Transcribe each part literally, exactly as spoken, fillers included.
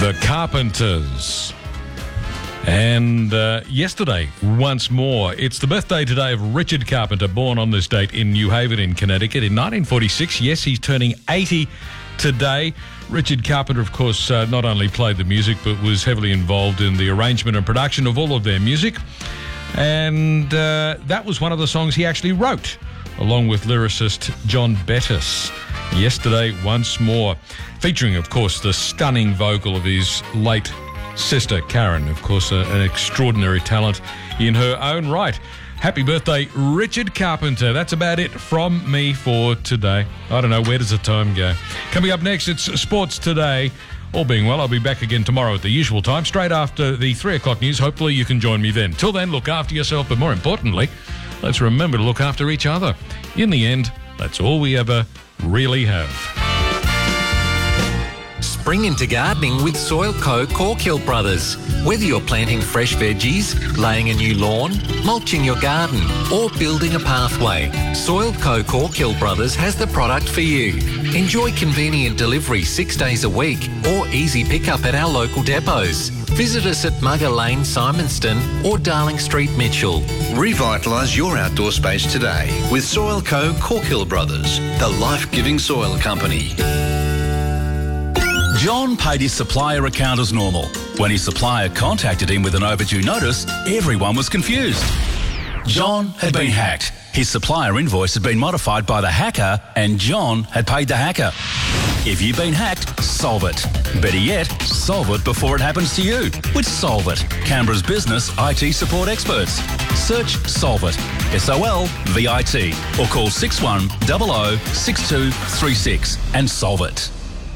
The Carpenters. And uh, yesterday, once more, it's the birthday today of Richard Carpenter, born on this date in New Haven in Connecticut in nineteen forty-six. Yes, he's turning eighty today. Richard Carpenter, of course, uh, not only played the music, but was heavily involved in the arrangement and production of all of their music. And uh, that was one of the songs he actually wrote, along with lyricist John Bettis. Yesterday, once more, featuring, of course, the stunning vocal of his late sister, Karen, of course, uh, an extraordinary talent in her own right. Happy birthday, Richard Carpenter. That's about it from me for today. I don't know, where does the time go? Coming up next, it's Sports Today. All being well, I'll be back again tomorrow at the usual time, straight after the three o'clock news. Hopefully you can join me then. Till then, look after yourself, but more importantly, let's remember to look after each other. In the end, that's all we ever really have. Spring into gardening with Soil Co. Corkhill Brothers. Whether you're planting fresh veggies, laying a new lawn, mulching your garden, or building a pathway, Soil Co. Corkhill Brothers has the product for you. Enjoy convenient delivery six days a week or easy pickup at our local depots. Visit us at Mugger Lane, Simonston or Darling Street, Mitchell. Revitalise your outdoor space today with Soil Co. Corkhill Brothers, the life-giving soil company. John paid his supplier account as normal. When his supplier contacted him with an overdue notice, everyone was confused. John had been hacked. His supplier invoice had been modified by the hacker and John had paid the hacker. If you've been hacked, solve it. Better yet, solve it before it happens to you with Solve It, Canberra's business I T support experts. Search Solve It, S O L V I T, or call six one zero zero six two three six and solve it.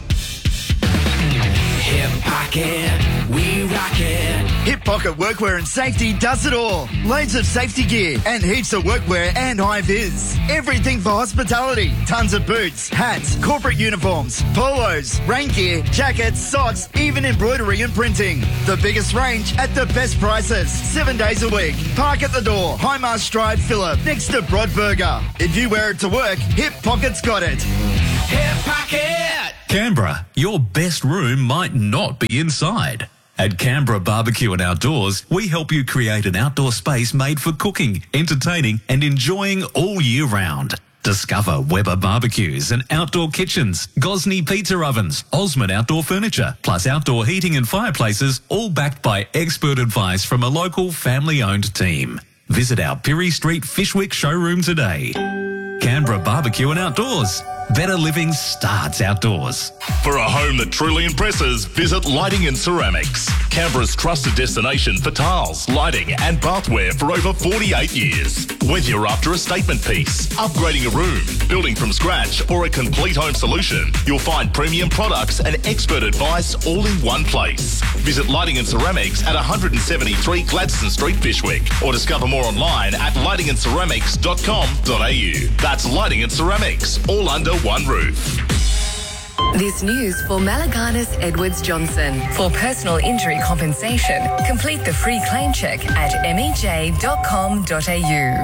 Hip Pocket, we rock it. Hip Pocket Workwear and Safety does it all. Loads of safety gear and heaps of workwear and high-vis. Everything for hospitality. Tons of boots, hats, corporate uniforms, polos, rain gear, jackets, socks, even embroidery and printing. The biggest range at the best prices. Seven days a week. Park at the door. Highmast Drive, Phillip, next to Broadburger. If you wear it to work, Hip Pocket's got it. Hip Pocket! Canberra, your best room might not be inside. At Canberra Barbecue and Outdoors, we help you create an outdoor space made for cooking, entertaining and enjoying all year round. Discover Weber barbecues and outdoor kitchens, Gosney pizza ovens, Osmond outdoor furniture, plus outdoor heating and fireplaces, all backed by expert advice from a local family-owned team. Visit our Pirie Street Fishwick showroom today. Canberra Barbecue and Outdoors. Better living starts outdoors. For a home that truly impresses, visit Lighting and Ceramics, Canberra's trusted destination for tiles, lighting and bathware for over forty-eight years. Whether you're after a statement piece, upgrading a room, building from scratch or a complete home solution, you'll find premium products and expert advice all in one place. Visit Lighting and Ceramics at one seventy-three Gladstone Street, Fishwick, or discover more online at lighting and ceramics dot com dot a u. That's Lighting and Ceramics, all under one roof. This news for Malaganas Edwards Johnson. For personal injury compensation, complete the free claim check at m e j dot com dot a u.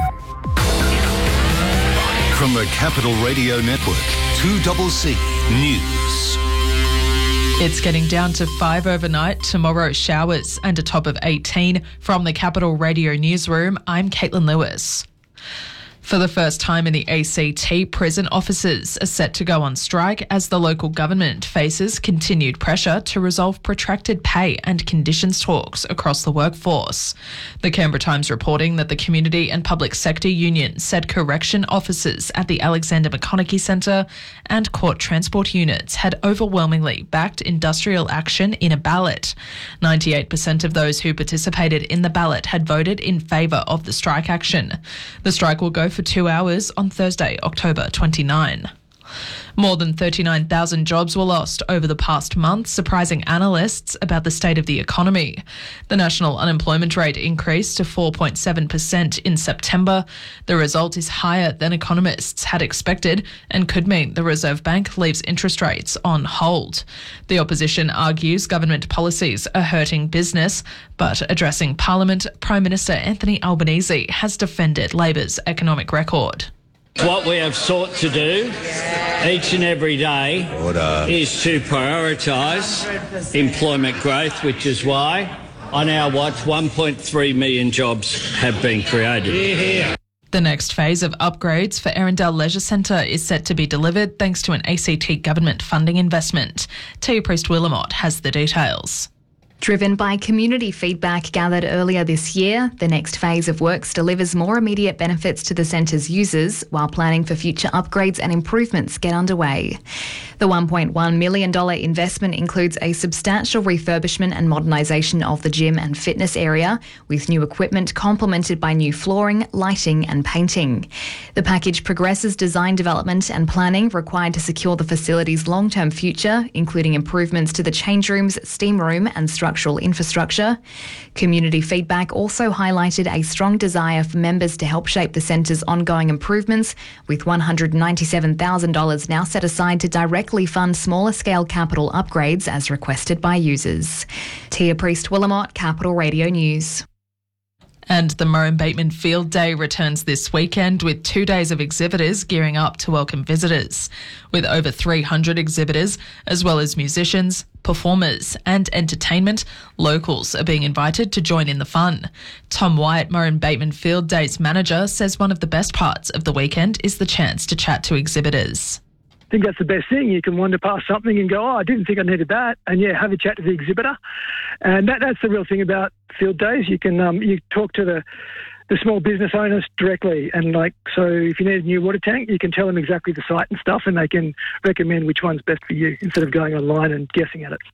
From the Capital Radio Network, two C C News. It's getting down to five overnight. Tomorrow, showers and a top of eighteen. From the Capital Radio Newsroom, I'm Caitlin Lewis. For the first time in the A C T, prison officers are set to go on strike as the local government faces continued pressure to resolve protracted pay and conditions talks across the workforce. The Canberra Times reporting that the Community and Public Sector Union said correction officers at the Alexander McConaughey Centre and court transport units had overwhelmingly backed industrial action in a ballot. ninety-eight percent of those who participated in the ballot had voted in favour of the strike action. The strike will go for two hours on Thursday, October twenty-ninth. More than thirty-nine thousand jobs were lost over the past month, surprising analysts about the state of the economy. The national unemployment rate increased to four point seven percent in September. The result is higher than economists had expected and could mean the Reserve Bank leaves interest rates on hold. The opposition argues government policies are hurting business, but addressing Parliament, Prime Minister Anthony Albanese has defended Labor's economic record. What we have sought to do each and every day Order. is to prioritise employment growth, which is why on our watch one point three million jobs have been created. Yeah. The next phase of upgrades for Erindale Leisure Centre is set to be delivered thanks to an A C T government funding investment. Tia Priest-Willamot has the details. Driven by community feedback gathered earlier this year, the next phase of works delivers more immediate benefits to the centre's users while planning for future upgrades and improvements get underway. The one point one million dollars investment includes a substantial refurbishment and modernisation of the gym and fitness area, with new equipment complemented by new flooring, lighting and painting. The package progresses design development and planning required to secure the facility's long-term future, including improvements to the change rooms, steam room and structural infrastructure. Community feedback also highlighted a strong desire for members to help shape the centre's ongoing improvements, with one hundred ninety-seven thousand dollars now set aside to directly fund smaller-scale capital upgrades as requested by users. Tia Priest-Willamot, Capital Radio News. And the Murray Bateman Field Day returns this weekend with two days of exhibitors gearing up to welcome visitors. With over three hundred exhibitors, as well as musicians, performers and entertainment, locals are being invited to join in the fun. Tom White, Murray Bateman Field Day's manager, says one of the best parts of the weekend is the chance to chat to exhibitors. I think that's the best thing. You can wander past something and go, oh, I didn't think I needed that. And, yeah, have a chat to the exhibitor. And that, that's the real thing about field days. You can um, you talk to the, the small business owners directly. And, like, so if you need a new water tank, you can tell them exactly the site and stuff, and they can recommend which one's best for you instead of going online and guessing at it.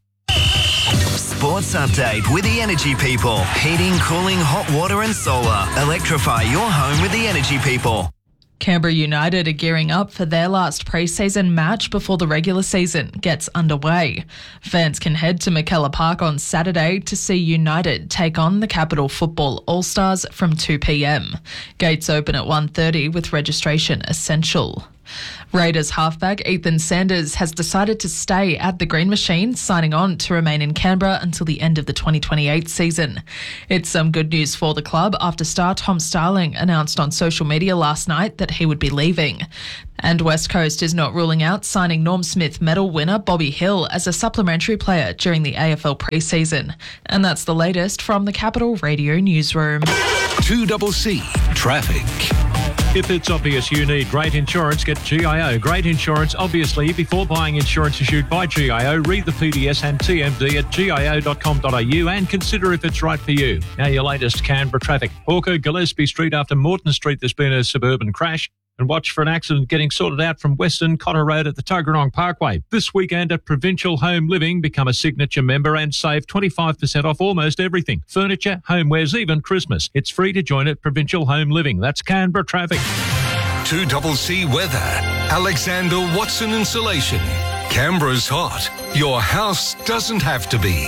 Sports update with the Energy People. Heating, cooling, hot water and solar. Electrify your home with the Energy People. Canberra United are gearing up for their last pre-season match before the regular season gets underway. Fans can head to McKellar Park on Saturday to see United take on the Capital Football All-Stars from two p m. Gates open at one thirty with registration essential. Raiders halfback Ethan Sanders has decided to stay at the Green Machine, signing on to remain in Canberra until the end of the twenty twenty-eight season. It's some good news for the club after star Tom Starling announced on social media last night that he would be leaving. And West Coast is not ruling out signing Norm Smith medal winner Bobby Hill as a supplementary player during the A F L pre-season. And that's the latest from the Capital Radio Newsroom. two C C Traffic. If it's obvious you need great insurance, get G I O. Great insurance, obviously. Before buying insurance issued by G I O, read the P D S and T M D at G I O dot com dot A U and consider if it's right for you. Now your latest Canberra traffic. Hawker, Gillespie Street after Morton Street, there's been a suburban crash. And watch for an accident getting sorted out from Western Cotter Road at the Tuggeranong Parkway. This weekend at Provincial Home Living, become a signature member and save twenty-five percent off almost everything. Furniture, homewares, even Christmas. It's free to join at Provincial Home Living. That's Canberra traffic. two C C Weather. Alexander Watson Insulation. Canberra's hot. Your house doesn't have to be.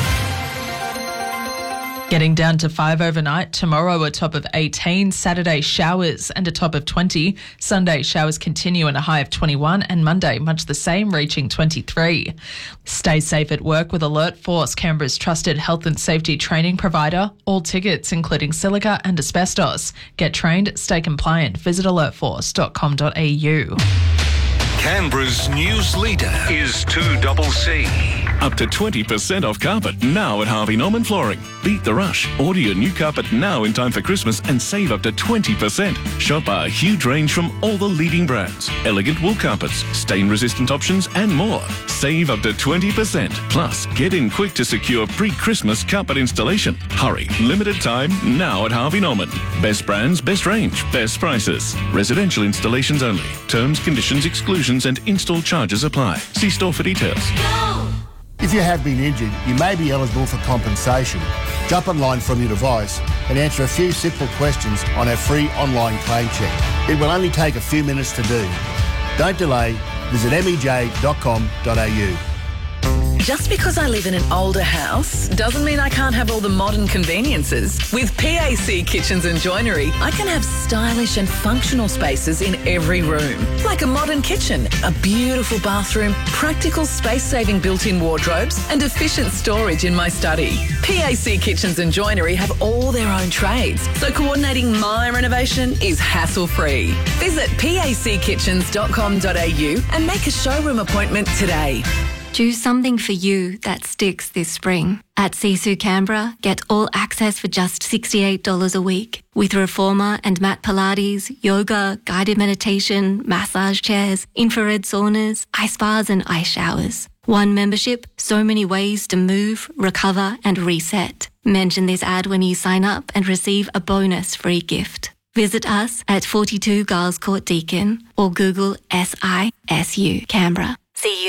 Getting down to five overnight. Tomorrow a top of eighteen. Saturday showers and a top of twenty. Sunday showers continue and a high of twenty-one. And Monday much the same, reaching twenty-three. Stay safe at work with Alert Force, Canberra's trusted health and safety training provider. All tickets, including silica and asbestos. Get trained, stay compliant. Visit alert force dot com dot A U. Canberra's news leader is two C C. Up to twenty percent off carpet now at Harvey Norman Flooring. Beat the rush. Order your new carpet now in time for Christmas and save up to twenty percent. Shop our huge range from all the leading brands. Elegant wool carpets, stain-resistant options and more. Save up to twenty percent. Plus, get in quick to secure pre-Christmas carpet installation. Hurry. Limited time now at Harvey Norman. Best brands, best range, best prices. Residential installations only. Terms, conditions, exclusions and install charges apply. See store for details. If you have been injured, you may be eligible for compensation. Jump online from your device and answer a few simple questions on our free online claim check. It will only take a few minutes to do. Don't delay. Visit M E J dot com dot A U. Just because I live in an older house doesn't mean I can't have all the modern conveniences. With P A C Kitchens and Joinery, I can have stylish and functional spaces in every room. Like a modern kitchen, a beautiful bathroom, practical space-saving built-in wardrobes and efficient storage in my study. P A C Kitchens and Joinery have all their own trades, so coordinating my renovation is hassle-free. Visit p a c kitchens dot com dot a u and make a showroom appointment today. Do something for you that sticks this spring. At Sisu Canberra, get all access for just sixty-eight dollars a week with reformer and mat Pilates, yoga, guided meditation, massage chairs, infrared saunas, ice baths and ice showers. One membership, so many ways to move, recover and reset. Mention this ad when you sign up and receive a bonus free gift. Visit us at forty-two Giles Court Deakin or Google S I S U Canberra. See you